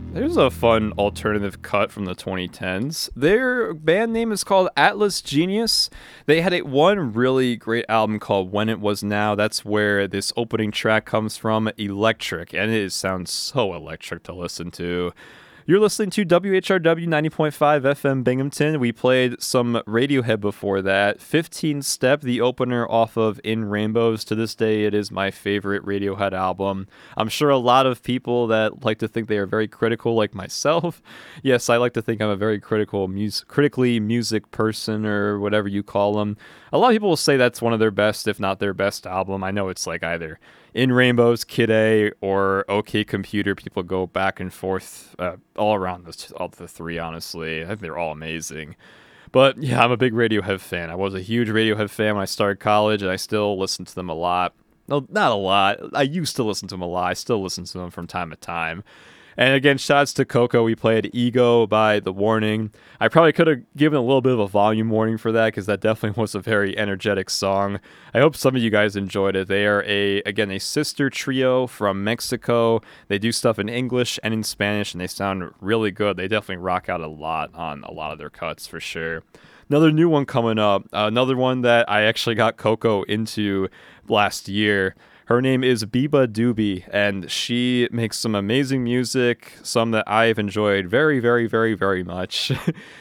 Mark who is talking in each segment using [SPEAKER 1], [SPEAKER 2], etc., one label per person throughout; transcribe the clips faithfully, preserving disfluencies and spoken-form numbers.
[SPEAKER 1] There's a fun alternative cut from the twenty tens. Their band name is called Atlas Genius. They had a one really great album called When It Was Now. That's where this opening track comes from, Electric, and it sounds so electric to listen to. You're listening to W H R W ninety point five F M Binghamton. We played some Radiohead before that. fifteen Step, the opener off of In Rainbows. To this day, it is my favorite Radiohead album. I'm sure a lot of people that like to think they are very critical, like myself. Yes, I like to think I'm a very critical, mus- critically music person or whatever you call them. A lot of people will say that's one of their best, if not their best album. I know it's like either In Rainbows, Kid A, or OK Computer. People go back and forth uh, all around this, all the three, honestly. I think they're all amazing. But yeah, I'm a big Radiohead fan. I was a huge Radiohead fan when I started college, and I still listen to them a lot. No, not a lot. I used to listen to them a lot. I still listen to them from time to time. And again, shouts to Coco. We played Ego by The Warning. I probably could have given a little bit of a volume warning for that because that definitely was a very energetic song. I hope some of you guys enjoyed it. They are, a again, a sister trio from Mexico. They do stuff in English and in Spanish, and they sound really good. They definitely rock out a lot on a lot of their cuts for sure. Another new one coming up. Uh, another one that I actually got Coco into last year. Her name is Biba Doobie, and she makes some amazing music, some that I've enjoyed very, very, very, very much.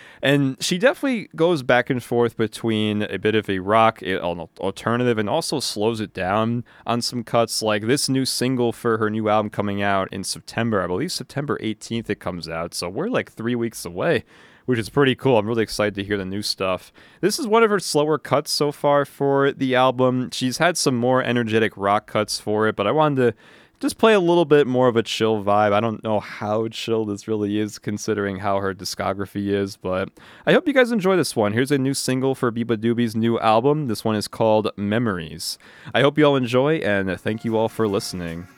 [SPEAKER 1] And she definitely goes back and forth between a bit of a rock alternative and also slows it down on some cuts. Like this new single for her new album coming out in September, I believe September eighteenth it comes out, so we're like three weeks away, which is pretty cool. I'm really excited to hear the new stuff. This is one of her slower cuts so far for the album. She's had some more energetic rock cuts for it, but I wanted to just play a little bit more of a chill vibe. I don't know how chill this really is considering how her discography is, but I hope you guys enjoy this one. Here's a new single for Biba Doobie's new album. This one is called Memories. I hope you all enjoy, and thank you all for listening.